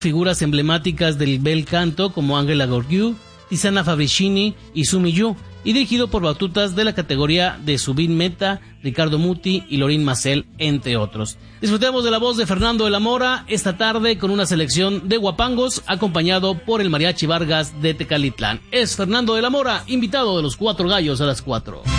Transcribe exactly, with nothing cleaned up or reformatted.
figuras emblemáticas del bel canto como Angela Gheorghiu, Tiziana Fabricini y Sumi Yu, y dirigido por batutas de la categoría de Zubin Mehta, Ricardo Muti y Lorin Maazel, entre otros. Disfrutemos de la voz de Fernando de la Mora esta tarde con una selección de guapangos acompañado por el Mariachi Vargas de Tecalitlán. Es Fernando de la Mora, invitado de los Cuatro Gallos a las cuatro.